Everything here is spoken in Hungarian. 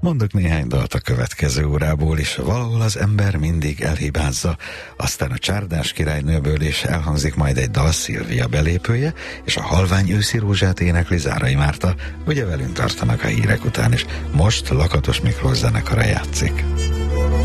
Mondok néhány dalt a következő órából is. Valahol az ember mindig elhibázza. Aztán a Csárdás királynőből is elhangzik majd egy dal, Szilvia belépője, és a Halvány őszi rózsát énekli Zárai Márta. Ugye velünk tartanak a hírek után is. Most Lakatos Miklós zenekara játszik.